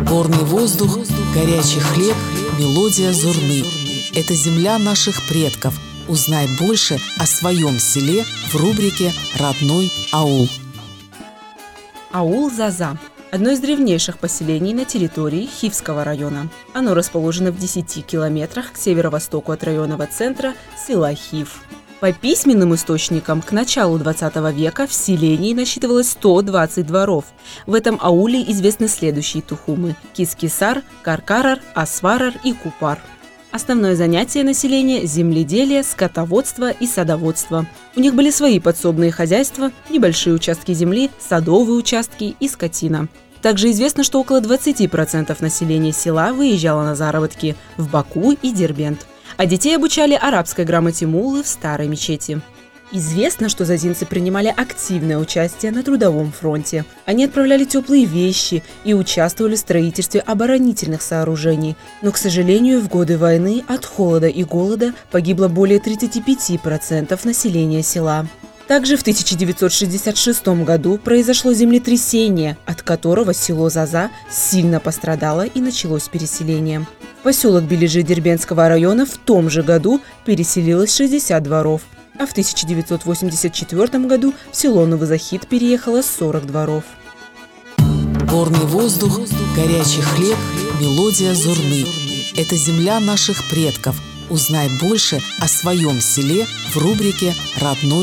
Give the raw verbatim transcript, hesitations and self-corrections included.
Горный воздух, горячий хлеб, мелодия Зурны. Это земля наших предков. Узнай больше о своем селе в рубрике «Родной аул». Аул Заза – одно из древнейших поселений на территории Хивского района. Оно расположено в десяти километрах к северо-востоку от районного центра села Хив. По письменным источникам, к началу двадцатого века в селении насчитывалось сто двадцать дворов. В этом ауле известны следующие тухумы – Кискисар, Каркарар, Асварар и Купар. Основное занятие населения – земледелие, скотоводство и садоводство. У них были свои подсобные хозяйства, небольшие участки земли, садовые участки и скотина. Также известно, что около двадцати процентов населения села выезжало на заработки в Баку и Дербент, а детей обучали арабской грамоте муллы в старой мечети. Известно, что зазинцы принимали активное участие на трудовом фронте. Они отправляли теплые вещи и участвовали в строительстве оборонительных сооружений. Но, к сожалению, в годы войны от холода и голода погибло более тридцати пяти процентов населения села. Также в тысяча девятьсот шестьдесят шестом году произошло землетрясение, от которого село Заза сильно пострадало и началось переселение. В поселок Бележи Дербентского района в том же году переселилось шестьдесят дворов, а в тысяча девятьсот восемьдесят четвёртом году в село Новозахид переехало сорок дворов. Горный воздух, горячий хлеб, мелодия Зурны. Это земля наших предков. Узнай больше о своем селе в рубрике «Родной